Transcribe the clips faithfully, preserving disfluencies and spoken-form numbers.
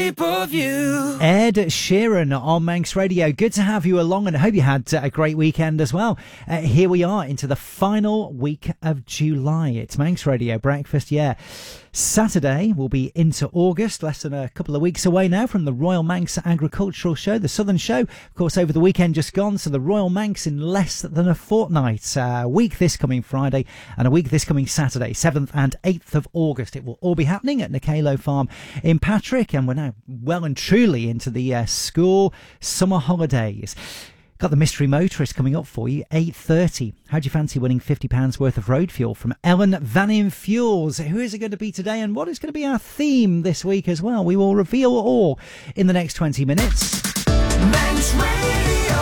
shape of you. Ed Sheeran on Manx Radio. Good to have you along, and I hope you had a great weekend as well. Uh, here we are into the final week of July. It's Manx Radio Breakfast, yeah. Saturday will be into August, less than a couple of weeks away now from the Royal Manx Agricultural Show, the Southern Show, of course, over the weekend just gone. So the Royal Manx in less than a fortnight. Uh, a week this coming Friday and a week this coming Saturday, seventh and eighth of August. It will all be happening at Nicalo Farm in Patrick, and we're now well and truly into the uh, school summer holidays. Got the Mystery Motorist coming up for you, eight thirty. How do you fancy winning fifty pounds worth of road fuel from Ellen Vannin Fuels? Who is it going to be today, and what is going to be our theme this week as well? We will reveal all in the next twenty minutes. Manx Radio.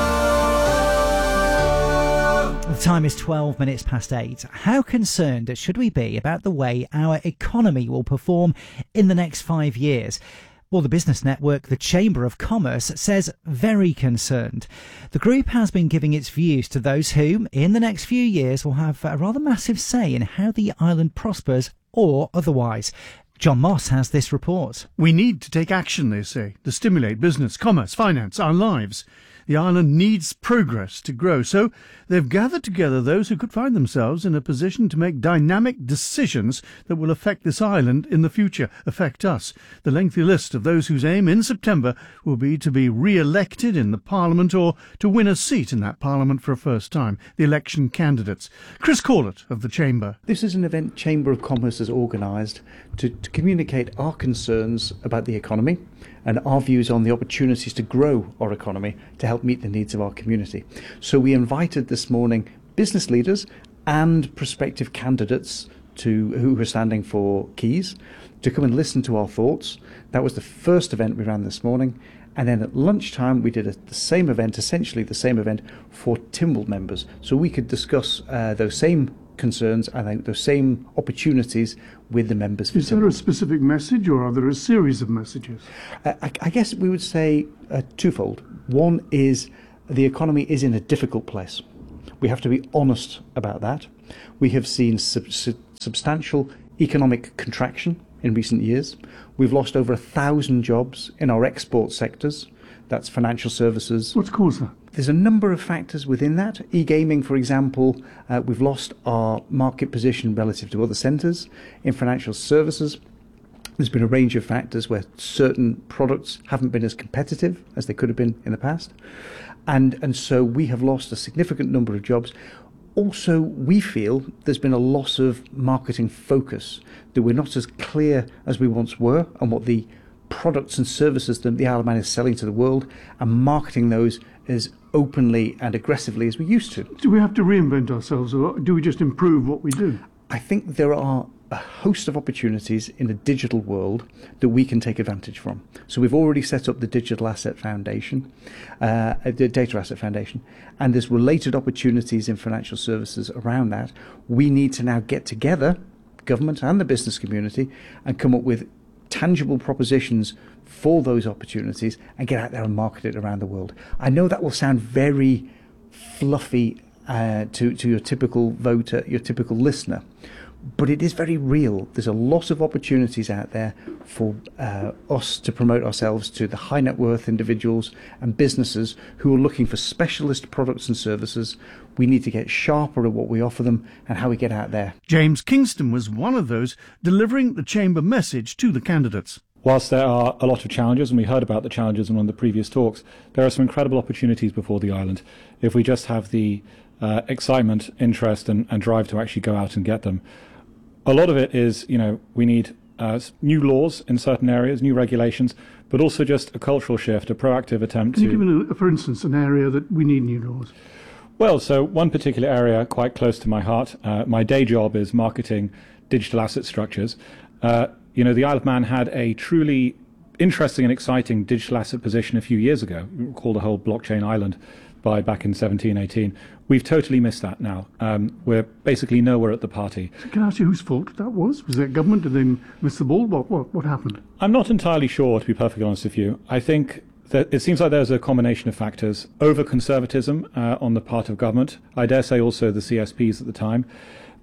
The time is twelve minutes past eight. How concerned should we be about the way our economy will perform in the next five years? Well, the business network, the Chamber of Commerce, says very concerned. The group has been giving its views to those who, in the next few years, will have a rather massive say in how the island prospers or otherwise. John Moss has this report. We need to take action, they say, to stimulate business, commerce, finance, our lives. The island needs progress to grow, so they've gathered together those who could find themselves in a position to make dynamic decisions that will affect this island in the future, affect us. The lengthy list of those whose aim in September will be to be re-elected in the Parliament or to win a seat in that Parliament for a first time, the election candidates. Chris Corlett of the Chamber. This is an event Chamber of Commerce has organised to, to communicate our concerns about the economy and our views on the opportunities to grow our economy to help meet the needs of our community. So we invited this morning business leaders and prospective candidates to who were standing for Keys to come and listen to our thoughts. That was the first event we ran this morning. And then at lunchtime, we did a, the same event, essentially the same event for Tynwald members. So we could discuss uh, those same concerns and uh, those same opportunities with the members. Is there a specific message, or are there a series of messages? Uh, I, I guess we would say uh, twofold. One is the economy is in a difficult place. We have to be honest about that. We have seen sub- sub- substantial economic contraction in recent years. We've lost over a thousand jobs in our export sectors. That's financial services. What's caused that? There's a number of factors within that. E-gaming, for example, uh, we've lost our market position relative to other centres. In financial services, there's been a range of factors where certain products haven't been as competitive as they could have been in the past. And, and so we have lost a significant number of jobs. Also, we feel there's been a loss of marketing focus, that we're not as clear as we once were on what the products and services that the Isle of Man is selling to the world and marketing those as openly and aggressively as we used to. Do we have to reinvent ourselves, or do we just improve what we do? I think there are a host of opportunities in the digital world that we can take advantage from. So we've already set up the Digital Asset Foundation, uh, the Data Asset Foundation, and there's related opportunities in financial services around that. We need to now get together, government and the business community, and come up with tangible propositions for those opportunities and get out there and market it around the world. I know that will sound very fluffy uh, to, to your typical voter, your typical listener, but it is very real. There's a lot of opportunities out there for uh, us to promote ourselves to the high net worth individuals and businesses who are looking for specialist products and services. We need to get sharper at what we offer them and how we get out there. James Kingston was one of those delivering the Chamber message to the candidates. Whilst there are a lot of challenges, and we heard about the challenges in one of the previous talks, there are some incredible opportunities before the island if we just have the uh, excitement, interest and, and drive to actually go out and get them. A lot of it is, you know, we need uh, new laws in certain areas, new regulations, but also just a cultural shift, a proactive attempt Can to... you give, me, a, for instance, an area that we need new laws? Well, so one particular area quite close to my heart, uh, my day job is marketing digital asset structures. Uh, you know, the Isle of Man had a truly interesting and exciting digital asset position a few years ago. You recall the whole blockchain island by back in seventeen eighteen. We've totally missed that now. Um, we're basically nowhere at the party. So can I ask you whose fault that was? Was that government? Did they miss the ball? What, what, what happened? I'm not entirely sure, to be perfectly honest with you. I think that it seems like there's a combination of factors. Over-conservatism uh, on the part of government. I dare say also the C S Ps at the time.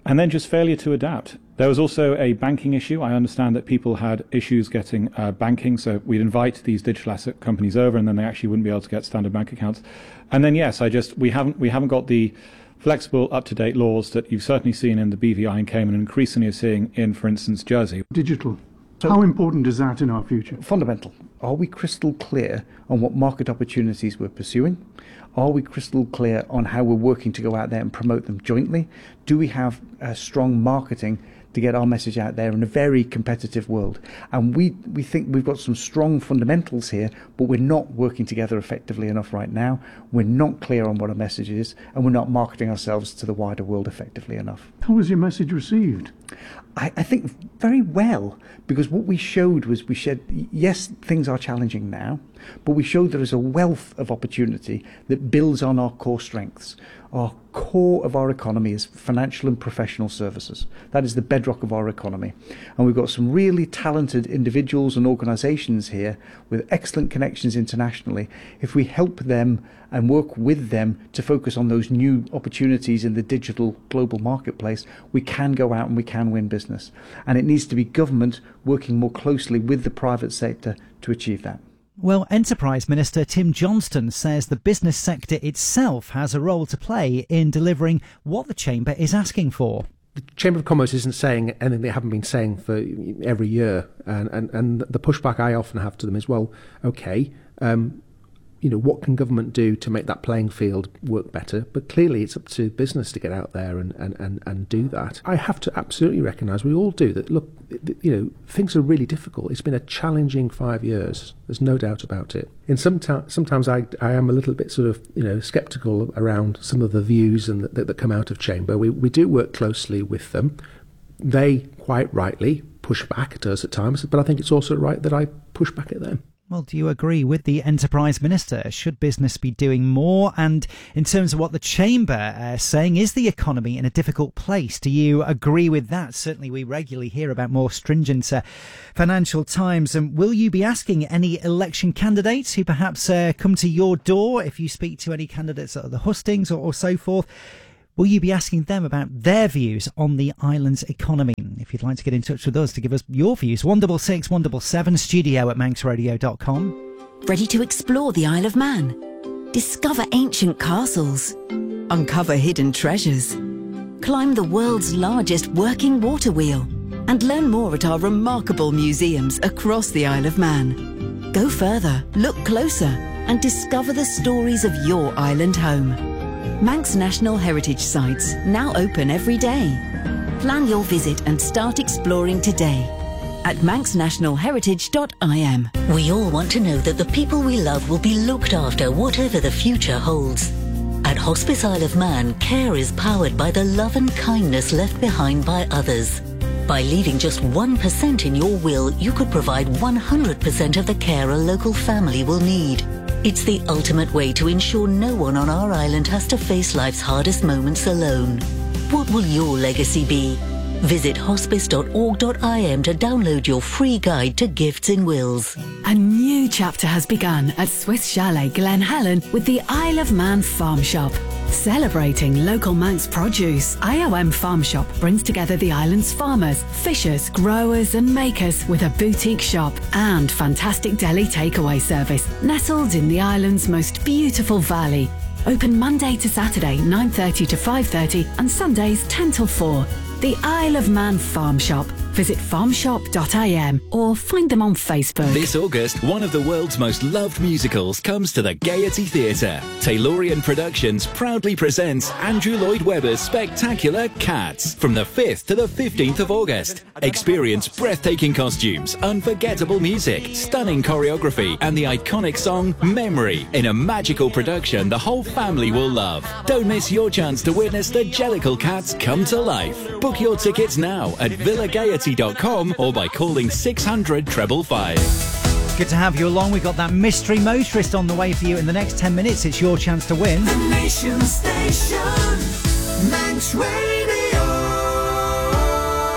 and then just failure to adapt. There was also a banking issue. I understand that people had issues getting uh, banking, so we'd invite these digital asset companies over, and then they actually wouldn't be able to get standard bank accounts. And then yes, I just we haven't we haven't got the flexible, up-to-date laws that you've certainly seen in the B V I in Cayman and increasingly are seeing in, for instance, Jersey. Digital. So- How important is that in our future? Fundamental. Are we crystal clear on what market opportunities we're pursuing? Are we crystal clear on how we're working to go out there and promote them jointly? Do we have uh, strong marketing to get our message out there in a very competitive world? And we, we think we've got some strong fundamentals here, but we're not working together effectively enough right now. We're not clear on what our message is, and we're not marketing ourselves to the wider world effectively enough. How was your message received? I, I think very well, because what we showed was we said, yes, things are challenging now, but we showed there is a wealth of opportunity that builds on our core strengths. Our core of our economy is financial and professional services. That is the bedrock of our economy. And we've got some really talented individuals and organisations here with excellent connections internationally. If we help them and work with them to focus on those new opportunities in the digital global marketplace, we can go out and we can win business. And it needs to be government working more closely with the private sector to achieve that. Well, Enterprise Minister Tim Johnston says the business sector itself has a role to play in delivering what the Chamber is asking for. The Chamber of Commerce isn't saying anything they haven't been saying for every year, and, and, and the pushback I often have to them is, well, OK, um, you know, what can government do to make that playing field work better? But clearly it's up to business to get out there and, and, and, and do that. I have to absolutely recognise, we all do, that, look, you know, things are really difficult. It's been a challenging five years. There's no doubt about it. And sometimes, sometimes I, I am a little bit sort of, you know, sceptical around some of the views and that, that come out of Chamber. We, we do work closely with them. They, quite rightly, push back at us at times, but I think it's also right that I push back at them. Well, do you agree with the Enterprise Minister? Should business be doing more? And in terms of what the Chamber is uh, saying, is the economy in a difficult place? Do you agree with that? Certainly we regularly hear about more stringent uh, financial times. And will you be asking any election candidates who perhaps uh, come to your door, if you speak to any candidates at the hustings or, or so forth, will you be asking them about their views on the island's economy? If you'd like to get in touch with us to give us your views, one six six, one seven seven, studio at manx radio dot com. Ready to explore the Isle of Man? Discover ancient castles. Uncover hidden treasures. Climb the world's largest working water wheel. And learn more at our remarkable museums across the Isle of Man. Go further, look closer, and discover the stories of your island home. Manx National Heritage Sites, now open every day. Plan your visit and start exploring today at manx national heritage dot I M. We all want to know that the people we love will be looked after whatever the future holds. At Hospice Isle of Man, care is powered by the love and kindness left behind by others. By leaving just one percent in your will, you could provide one hundred percent of the care a local family will need. It's the ultimate way to ensure no one on our island has to face life's hardest moments alone. What will your legacy be? Visit hospice dot org dot I M to download your free guide to gifts in wills. A new chapter has begun at Swiss Chalet Glen Helen with the Isle of Man Farm Shop. Celebrating local Manx produce, I O M Farm Shop brings together the island's farmers, fishers, growers and makers with a boutique shop and fantastic deli takeaway service nestled in the island's most beautiful valley. Open Monday to Saturday nine thirty to five thirty and Sundays ten till four. The Isle of Man Farm Shop. Visit farm shop dot I M or find them on Facebook. This August, one of the world's most loved musicals comes to the Gaiety Theatre. Taylorian Productions proudly presents Andrew Lloyd Webber's spectacular Cats from the fifth to the fifteenth of August. Experience breathtaking costumes, unforgettable music, stunning choreography, and the iconic song Memory in a magical production the whole family will love. Don't miss your chance to witness the Jellicle Cats come to life. Book your tickets now at villa gaiety dot com or by calling six hundred treble five. Good to have you along. We've got that mystery motorist on the way for you in the next ten minutes. It's your chance to win. The Nation Station, Manx Radio.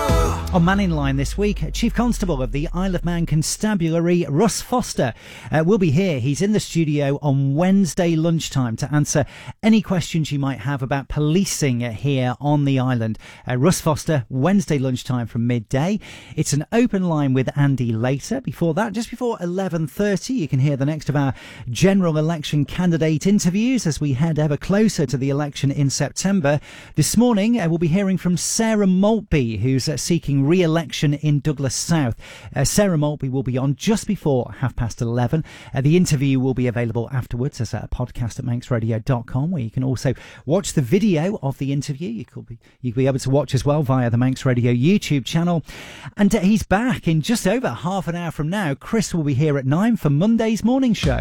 On Manning Line this week, Chief Constable of the Isle of Man Constabulary, Russ Foster, uh, will be here. He's in the studio on Wednesday lunchtime to answer any questions you might have about policing here on the island. Uh, Russ Foster, Wednesday lunchtime from midday. It's an open line with Andy later. Before that, just before eleven thirty, you can hear the next of our general election candidate interviews as we head ever closer to the election in September. This morning, uh, we'll be hearing from Sarah Maltby, who's uh, seeking re-election in Douglas South. Uh, Sarah Maltby will be on just before half past eleven. Uh, the interview will be available afterwards as a podcast at manx radio dot com, where you can also watch the video of the interview. You could be you could be able to watch as well via the Manx Radio YouTube channel. And uh, he's back in just over half an hour from now. Chris will be here at nine for Monday's morning show.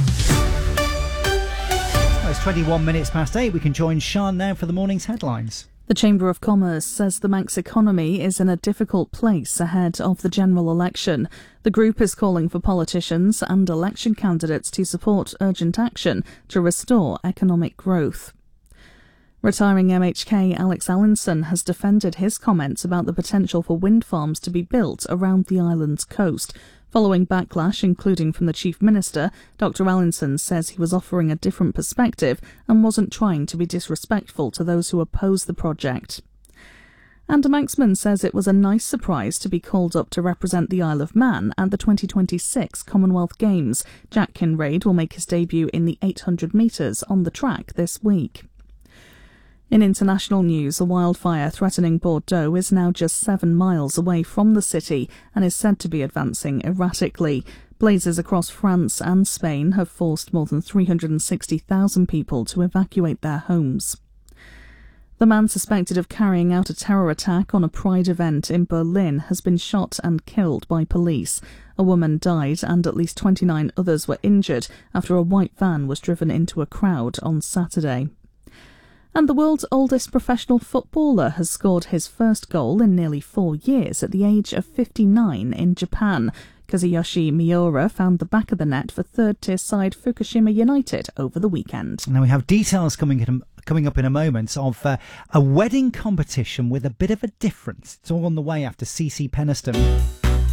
Well, it's twenty-one minutes past eight. We can join Sean now for the morning's headlines. The Chamber of Commerce says the Manx economy is in a difficult place ahead of the general election. The group is calling for politicians and election candidates to support urgent action to restore economic growth. Retiring M H K Alex Allinson has defended his comments about the potential for wind farms to be built around the island's coast. Following backlash, including from the Chief Minister, Doctor Allinson says he was offering a different perspective and wasn't trying to be disrespectful to those who oppose the project. And a Manxman says it was a nice surprise to be called up to represent the Isle of Man at the twenty twenty-six Commonwealth Games. Jack Kinraid will make his debut in the eight hundred metres on the track this week. In international news, a wildfire threatening Bordeaux is now just seven miles away from the city and is said to be advancing erratically. Blazes across France and Spain have forced more than three hundred sixty thousand people to evacuate their homes. The man suspected of carrying out a terror attack on a Pride event in Berlin has been shot and killed by police. A woman died and at least twenty-nine others were injured after a white van was driven into a crowd on Saturday. And the world's oldest professional footballer has scored his first goal in nearly four years at the age of fifty-nine in Japan. Kazuyoshi Miura found the back of the net for third-tier side Fukushima United over the weekend. Now we have details coming in, coming up in a moment of uh, a wedding competition with a bit of a difference. It's all on the way after C C Peniston.